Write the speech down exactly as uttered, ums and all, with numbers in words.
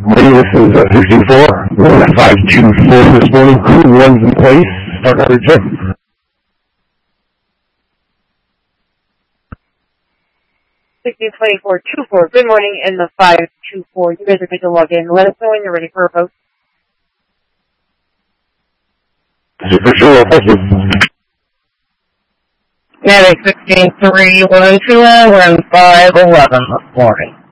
Morning, this is uh, sixty-four. We're at five two four this morning. Crew one's in place. Start out check. sixteen twenty-four two four. Good morning in the five two four. You guys are good to log in. Let us know when you're ready for a vote. For sure. Thank you. Medic sixteen three one two, we're in five eleven this morning.